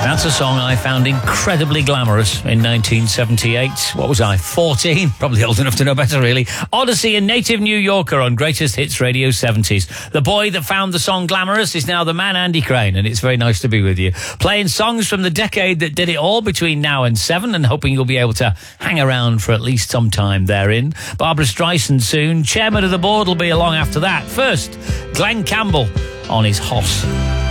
That's a song I found incredibly glamorous in 1978. What was I, 14? Probably old enough to know better, really. Odyssey and Native New Yorker on Greatest Hits Radio 70s. The boy that found the song glamorous is now the man Andy Crane, and it's very nice to be with you. Playing songs from the decade that did it all between now and 7, and hoping you'll be able to hang around for at least some time therein. Barbara Streisand soon. Chairman of the board will be along after that. First, Glenn Campbell on his Hoss.